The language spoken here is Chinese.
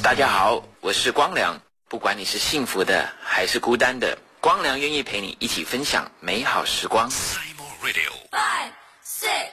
大家好，我是光良。不管你是幸福的还是孤单的，光良愿意陪你一起分享美好时光。 5, 6